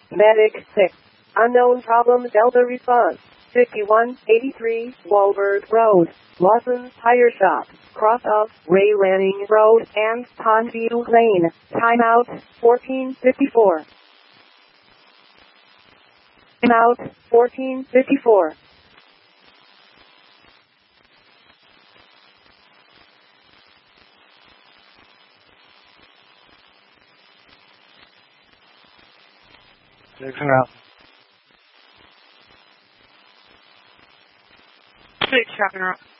Medic 6. Unknown problem Delta response. 5183 Walberg Road, Lawson Tire Shop, cross of Ray Lanning Road and Pondview Lane. Timeout 1454. Timeout 1454. Six and out. 6 tracking route.